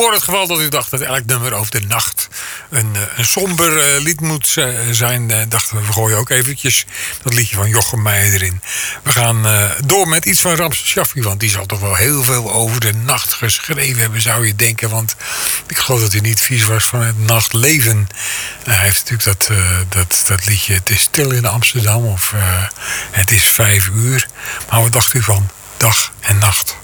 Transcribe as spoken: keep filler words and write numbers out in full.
Voor het geval dat u dacht dat elk nummer over de nacht een, een somber uh, lied moet uh, zijn, uh, dachten we, we gooien ook eventjes dat liedje van Jochem Meijer erin. We gaan uh, door met iets van Ramses Shaffi, want die zal toch wel heel veel over de nacht geschreven hebben, zou je denken. Want ik geloof dat hij niet vies was van het nachtleven. Uh, hij heeft natuurlijk dat, uh, dat, dat liedje Het is stil in Amsterdam of uh, Het is vijf uur. Maar wat dacht u van Dag en Nacht?